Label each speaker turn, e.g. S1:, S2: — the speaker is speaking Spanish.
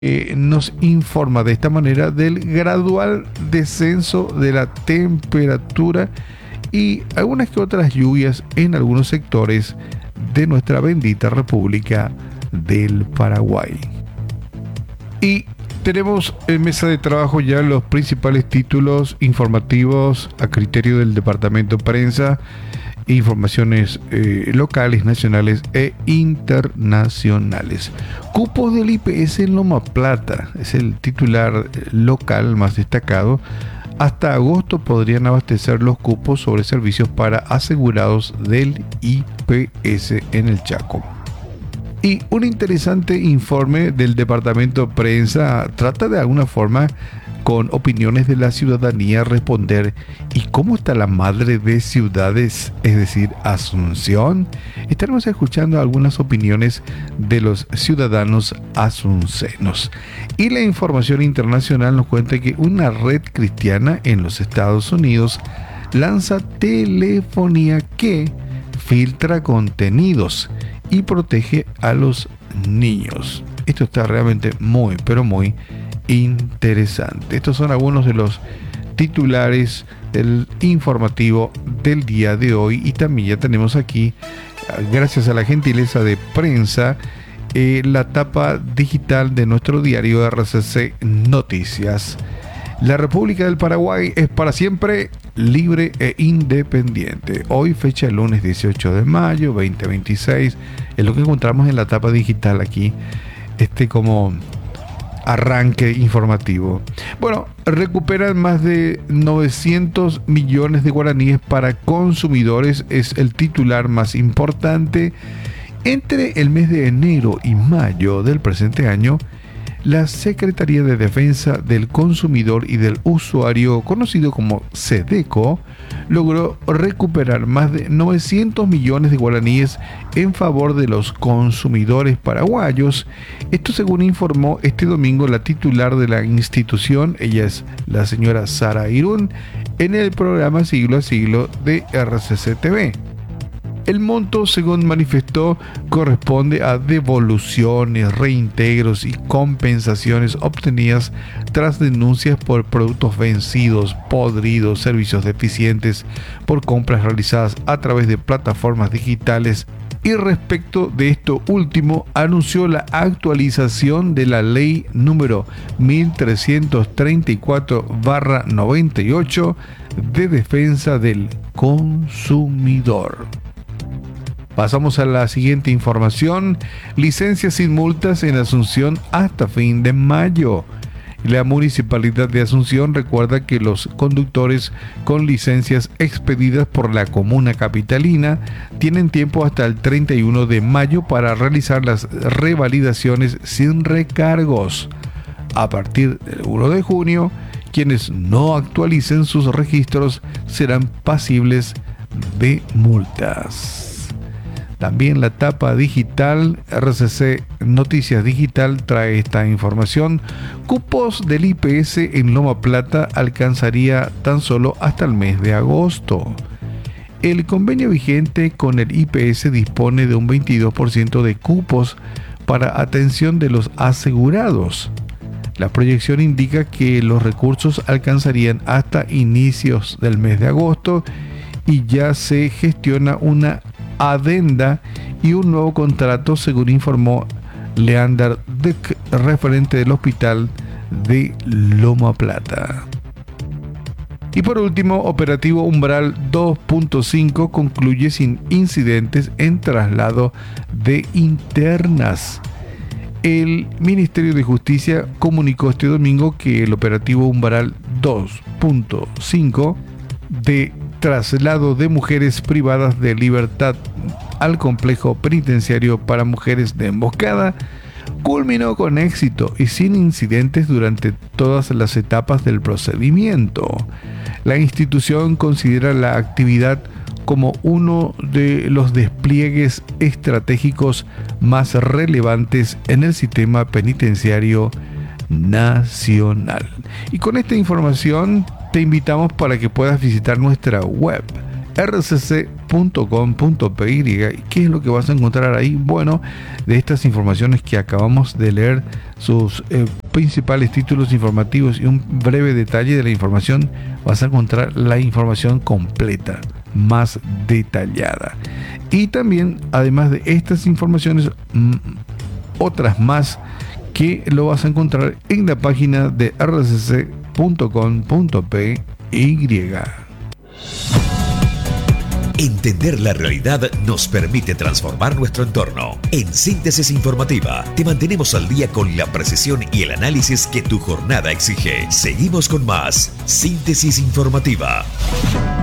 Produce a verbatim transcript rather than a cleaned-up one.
S1: Eh, nos informa de esta manera del gradual descenso de la temperatura y algunas que otras lluvias en algunos sectores de nuestra bendita República del Paraguay. Y tenemos en mesa de trabajo ya los principales títulos informativos a criterio del Departamento de Prensa, informaciones eh, locales, nacionales e internacionales. Cupos del I P S en Loma Plata es el titular local más destacado. Hasta agosto podrían abastecer los cupos sobre servicios para asegurados del I P S en el Chaco. Y un interesante informe del Departamento de Prensa trata de alguna forma con opiniones de la ciudadanía responder ¿y cómo está la madre de ciudades, es decir, Asunción? Estaremos escuchando algunas opiniones de los ciudadanos asuncenos. Y la información internacional nos cuenta que una red cristiana en los Estados Unidos lanza telefonía que filtra contenidos y protege a los niños. Esto está realmente muy, pero muy interesante. Estos son algunos de los titulares del informativo del día de hoy y también ya tenemos aquí, gracias a la gentileza de prensa, eh, la tapa digital de nuestro diario R C C Noticias. La República del Paraguay es para siempre libre e independiente. Hoy, fecha el lunes dieciocho de mayo veinte veintiséis, es lo que encontramos en la tapa digital aquí, este como arranque informativo. Bueno, recuperan más de novecientos millones de guaraníes para consumidores, es el titular más importante. Entre el mes de enero y mayo del presente año, la Secretaría de Defensa del Consumidor y del Usuario, conocido como SEDECO, logró recuperar más de novecientos millones de guaraníes en favor de los consumidores paraguayos. Esto según informó este domingo la titular de la institución, ella es la señora Sara Irún, en el programa Siglo a Siglo de R C C T V. El monto, según manifestó, corresponde a devoluciones, reintegros y compensaciones obtenidas tras denuncias por productos vencidos, podridos, servicios deficientes, por compras realizadas a través de plataformas digitales. Y respecto de esto último, anunció la actualización de la ley número mil trescientos treinta y cuatro barra noventa y ocho de defensa del consumidor. Pasamos a la siguiente información. Licencias sin multas en Asunción hasta fin de mayo. La Municipalidad de Asunción recuerda que los conductores con licencias expedidas por la comuna capitalina tienen tiempo hasta el treinta y uno de mayo para realizar las revalidaciones sin recargos. A partir del uno de junio, quienes no actualicen sus registros serán pasibles de multas. También la tapa digital, R C C Noticias Digital, trae esta información. Cupos del I P S en Loma Plata alcanzaría tan solo hasta el mes de agosto. El convenio vigente con el I P S dispone de un veintidós por ciento de cupos para atención de los asegurados. La proyección indica que los recursos alcanzarían hasta inicios del mes de agosto y ya se gestiona una adenda y un nuevo contrato, según informó Leander Deck, referente del hospital de Loma Plata. Y por último, operativo Umbral dos punto cinco concluye sin incidentes en traslado de internas. El Ministerio de Justicia comunicó este domingo que el operativo Umbral dos punto cinco de traslado de mujeres privadas de libertad al complejo penitenciario para mujeres de Emboscada culminó con éxito y sin incidentes durante todas las etapas del procedimiento. La institución considera la actividad como uno de los despliegues estratégicos más relevantes en el sistema penitenciario nacional. Y con esta información te invitamos para que puedas visitar nuestra web r c c punto com punto p y. ¿Qué es lo que vas a encontrar ahí? Bueno, de estas informaciones que acabamos de leer, sus eh, principales títulos informativos y un breve detalle de la información, vas a encontrar la información completa, más detallada. Y también, además de estas informaciones, mmm, otras más que lo vas a encontrar en la página de r c c punto com punto p y.
S2: Entender la realidad nos permite transformar nuestro entorno. En Síntesis Informativa te mantenemos al día con la precisión y el análisis que tu jornada exige. Seguimos con más Síntesis Informativa.